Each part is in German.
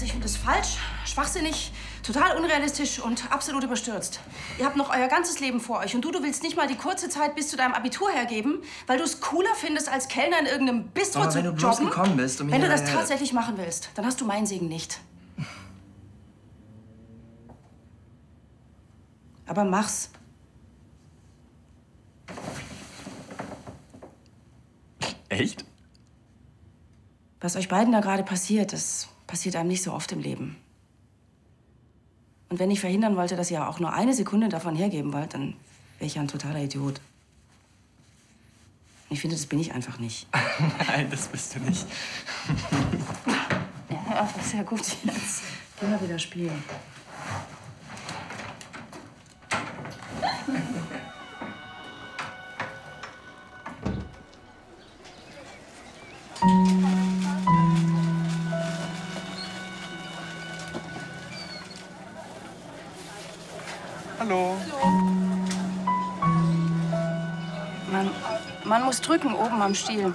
Also ich finde das falsch, schwachsinnig, total unrealistisch und absolut überstürzt. Ihr habt noch euer ganzes Leben vor euch und du willst nicht mal die kurze Zeit bis zu deinem Abitur hergeben, weil du es cooler findest, als Kellner in irgendeinem Bistro zu jobben. Wenn du bloß gekommen bist, Wenn du das tatsächlich machen willst, dann hast du meinen Segen nicht. Aber mach's. Echt? Was euch beiden da gerade passiert, das passiert einem nicht so oft im Leben. Und wenn ich verhindern wollte, dass ihr auch nur eine Sekunde davon hergeben wollt, dann wäre ich ja ein totaler Idiot. Ich finde, das bin ich einfach nicht. Nein, das bist du nicht. Ja, sehr gut. Jetzt gehen wir wieder spielen. Hallo. Man muss drücken oben am Stiel.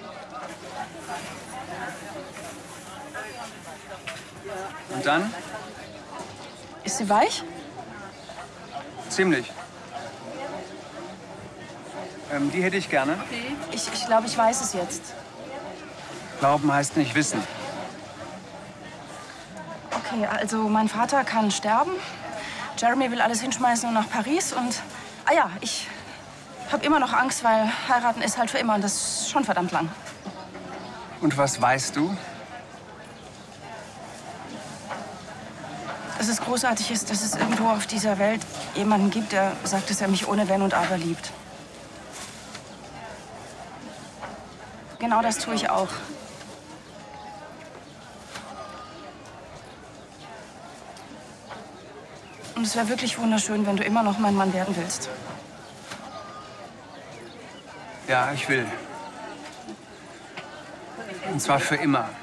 Und dann? Ist sie weich? Ziemlich. Die hätte ich gerne. Okay. Ich glaube, ich weiß es jetzt. Glauben heißt nicht wissen. Okay, also mein Vater kann sterben. Jeremy will alles hinschmeißen und nach Paris. Und, ja, ich habe immer noch Angst, weil heiraten ist halt für immer und das ist schon verdammt lang. Und was weißt du? Dass es großartig ist, dass es irgendwo auf dieser Welt jemanden gibt, der sagt, dass er mich ohne Wenn und Aber liebt. Genau das tue ich auch. Und es wäre wirklich wunderschön, wenn du immer noch mein Mann werden willst. Ja, ich will. Und zwar für immer.